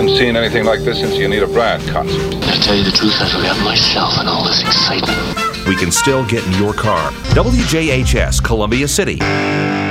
haven't seen anything like this since the Anita Bryant concert. To tell you the truth, I forgot myself in all this excitement. We can still get in your car. WJHS, Columbia City.